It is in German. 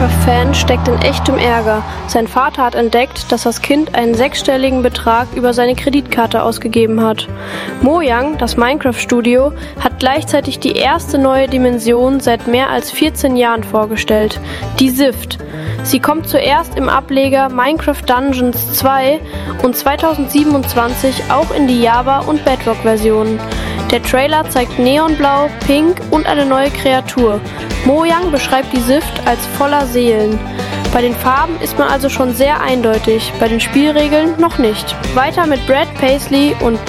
Minecraft-Fan steckt in echtem Ärger. Sein Vater hat entdeckt, dass das Kind einen 6-stelligen Betrag über seine Kreditkarte ausgegeben hat. Mojang, das Minecraft-Studio, hat gleichzeitig die erste neue Dimension seit mehr als 14 Jahren vorgestellt, die Sift. Sie kommt zuerst im Ableger Minecraft Dungeons 2 und 2027 auch in die Java- und Bedrock-Versionen. Der Trailer zeigt Neonblau, Pink und eine neue Kreatur. Mojang beschreibt die Sift als voller Seelen. Bei den Farben ist man also schon sehr eindeutig, bei den Spielregeln noch nicht. Weiter mit Brad Paisley und